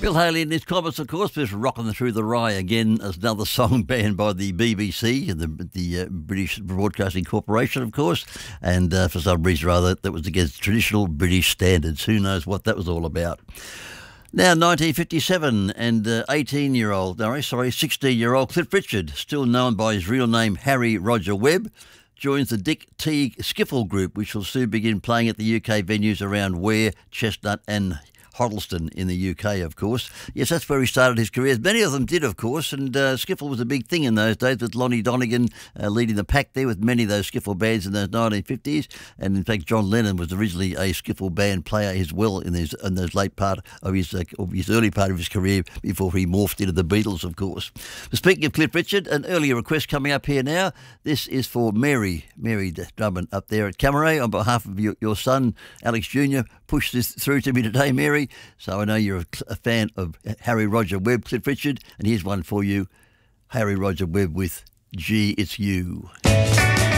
Bill Haley and his comments, of course, was Rocking Through the Rye again as another song banned by the BBC, the British Broadcasting Corporation, of course, and for some reason or other that was against traditional British standards. Who knows what that was all about. Now, 1957, and 16-year-old Cliff Richard, still known by his real name Harry Roger Webb, joins the Dick Teague Skiffle Group, which will soon begin playing at the UK venues around Ware, Chestnut and Hoddleston in the UK, of course. Yes, that's where he started his career. Many of them did, of course, and skiffle was a big thing in those days, with Lonnie Donegan leading the pack there with many of those skiffle bands in those 1950s. And in fact, John Lennon was originally a skiffle band player as well in those late part of his early part of his career before he morphed into the Beatles, of course. But speaking of Cliff Richard, an earlier request coming up here now. This is for Mary Drummond up there at Camaret. On behalf of your son, Alex Jr., push this through to me today, Mary. So I know you're a fan of Harry Roger Webb, Cliff Richard, and here's one for you, Harry Roger Webb with Gee, It's You.